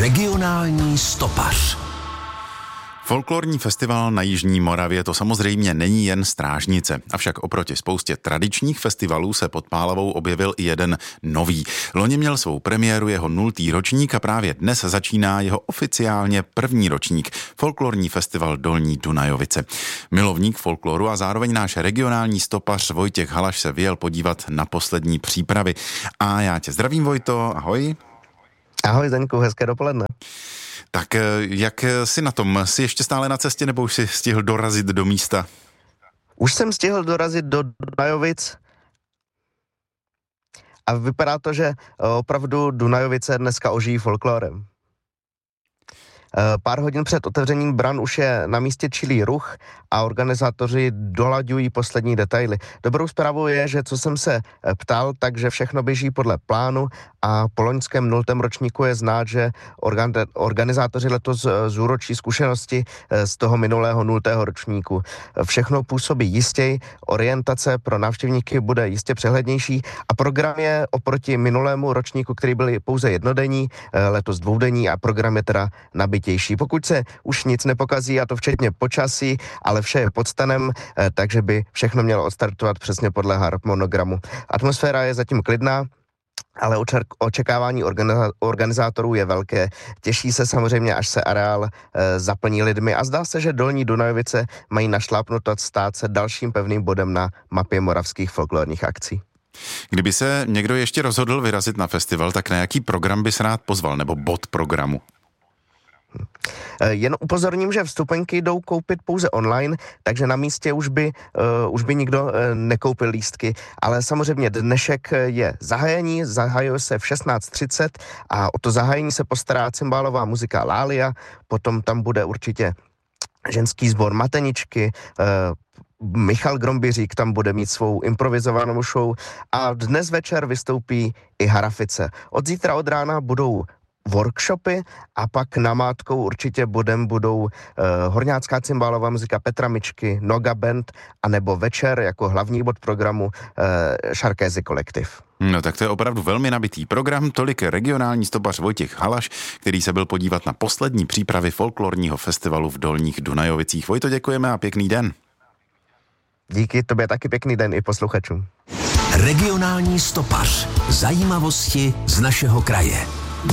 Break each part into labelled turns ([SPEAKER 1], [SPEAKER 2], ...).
[SPEAKER 1] Regionální stopař.
[SPEAKER 2] Folklorní festival na Jižní Moravě to samozřejmě není jen Strážnice, avšak oproti spoustě tradičních festivalů se pod Pálavou objevil i jeden nový. Loni měl svou premiéru jeho 0. ročník a právě dnes začíná jeho oficiálně 1. ročník, Folklorní festival Dolní Dunajovice. Milovník folkloru a zároveň náš regionální stopař Vojtěch Halaš se vyjel podívat na poslední přípravy. A já tě zdravím, Vojto, ahoj.
[SPEAKER 3] Ahoj Zdeňku, hezké dopoledne.
[SPEAKER 2] Tak jak jsi na tom? Jsi ještě stále na cestě, nebo už jsi stihl dorazit do místa?
[SPEAKER 3] Už jsem stihl dorazit do Dunajovic a vypadá to, že opravdu Dunajovice dneska ožijí folklorem. Pár hodin před otevřením bran už je na místě čilý ruch a organizátoři dolaďují poslední detaily. Dobrou zprávou je, že co jsem se ptal, takže všechno běží podle plánu a po loňském 0. ročníku je znát, že organizátoři letos zúročí zkušenosti z toho minulého 0. ročníku. Všechno působí jistěji, orientace pro návštěvníky bude jistě přehlednější a program je oproti minulému ročníku, který byl pouze jednodenní, letos dvoudenní a program je teda nabitější. Pokud se už nic nepokazí, a to včetně počasí, ale vše je pod stanem, takže by všechno mělo odstartovat přesně podle harmonogramu. Atmosféra je zatím klidná, ale očekávání organizátorů je velké. Těší se samozřejmě, až se areál zaplní lidmi a zdá se, že Dolní Dunajovice mají našlápnout a stát se dalším pevným bodem na mapě moravských folklorních akcí.
[SPEAKER 2] Kdyby se někdo ještě rozhodl vyrazit na festival, tak na jaký program bys rád pozval, nebo bod programu?
[SPEAKER 3] Jen upozorním, že vstupenky jdou koupit pouze online, takže na místě už by nikdo nekoupil lístky, ale samozřejmě dnešek je zahájení, zahajuje se v 16:30 a o to zahájení se postará cymbálová muzika Lália, potom tam bude určitě ženský sbor Mateničky, Michal Grombyřík tam bude mít svou improvizovanou show a dnes večer vystoupí i Harafice. Od zítra od rána budou workshopy a pak namátkou určitě budou horňácká cymbálová muzika Petra Mičky, Noga Band a nebo večer jako hlavní bod programu Šarkézy kolektiv.
[SPEAKER 2] No tak to je opravdu velmi nabitý program, tolik regionální stopař Vojtěch Halaš, který se byl podívat na poslední přípravy folklorního festivalu v Dolních Dunajovicích. Vojto, děkujeme a pěkný den.
[SPEAKER 3] Díky, tobě taky pěkný den i posluchačům.
[SPEAKER 1] Regionální stopař. Zajímavosti z našeho kraje.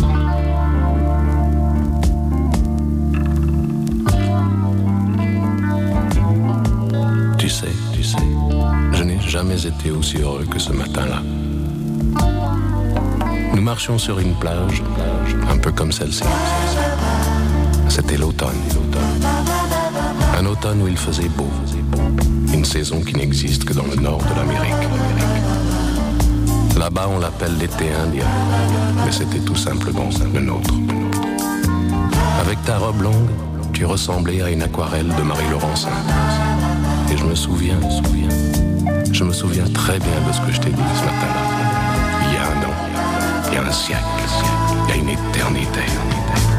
[SPEAKER 4] Tu sais, je n'ai jamais été aussi heureux que ce matin-là. Nous marchions sur une plage, un peu comme celle-ci. C'était l'automne. Un automne où il faisait beau. Une saison qui n'existe que dans le nord de l'Amérique. Là-bas, on l'appelle l'été indien, mais c'était tout simplement le nôtre. Avec ta robe longue, tu ressemblais à une aquarelle de Marie Laurencin. Et je me souviens très bien de ce que je t'ai dit ce matin-là. Il y a un an, il y a un siècle, il y a une éternité.